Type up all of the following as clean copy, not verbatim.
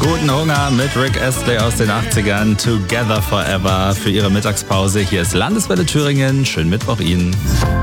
Guten Hunger mit Rick Astley aus den 80ern. Together Forever für Ihre Mittagspause. Hier ist Landeswelle Thüringen. Schönen Mittwoch Ihnen.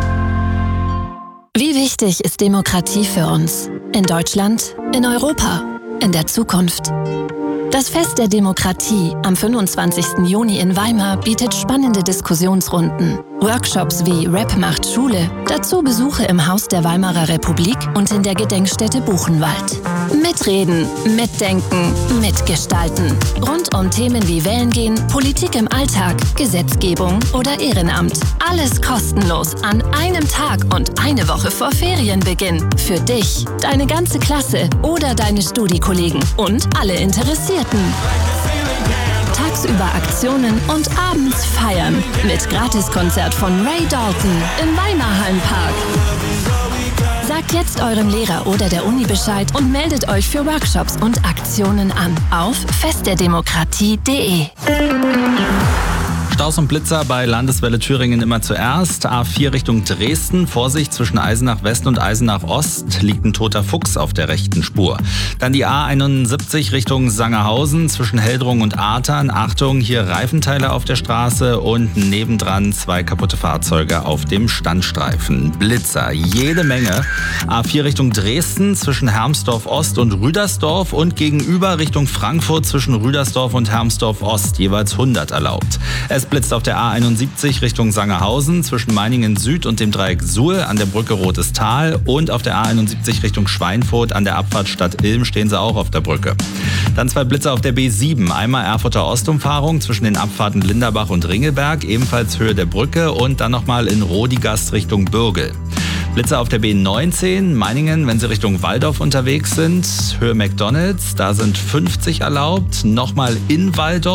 Wie wichtig ist Demokratie für uns? In Deutschland, in Europa, in der Zukunft? Das Fest der Demokratie am 25. Juni in Weimar bietet spannende Diskussionsrunden, Workshops wie Rap macht Schule, dazu Besuche im Haus der Weimarer Republik und in der Gedenkstätte Buchenwald. Mitreden, mitdenken, mitgestalten. Rund um Themen wie Wählen gehen, Politik im Alltag, Gesetzgebung oder Ehrenamt. Alles kostenlos an einem Tag und eine Woche vor Ferienbeginn. Für dich, deine ganze Klasse oder deine Studiekollegen und alle Interessierten. Tagsüber Aktionen und abends feiern. Mit Gratiskonzert von Ray Dalton im Weimarhallenpark. Sagt jetzt eurem Lehrer oder der Uni Bescheid und meldet euch für Workshops und Aktionen an auf festderdemokratie.de. Staus und Blitzer bei Landeswelle Thüringen immer zuerst. A4 Richtung Dresden. Vorsicht, zwischen Eisenach West und Eisenach Ost liegt ein toter Fuchs auf der rechten Spur. Dann die A71 Richtung Sangerhausen zwischen Heldrung und Artern. Achtung, hier Reifenteile auf der Straße und nebendran 2 kaputte Fahrzeuge auf dem Standstreifen. Blitzer, jede Menge. A4 Richtung Dresden zwischen Hermsdorf Ost und Rüdersdorf und gegenüber Richtung Frankfurt zwischen Rüdersdorf und Hermsdorf Ost. Jeweils 100 erlaubt. Es blitzt auf der A71 Richtung Sangerhausen zwischen Meiningen Süd und dem Dreieck Suhl an der Brücke Rotes Tal und auf der A71 Richtung Schweinfurt an der Abfahrt Stadt Ilm stehen sie auch auf der Brücke. Dann 2 Blitze auf der B7, einmal Erfurter Ostumfahrung zwischen den Abfahrten Linderbach und Ringelberg, ebenfalls Höhe der Brücke und dann nochmal in Rodigast Richtung Bürgel. Blitze auf der B19, Meiningen, wenn Sie Richtung Walldorf unterwegs sind, Höhe McDonalds, da sind 50 erlaubt, nochmal in Walldorf.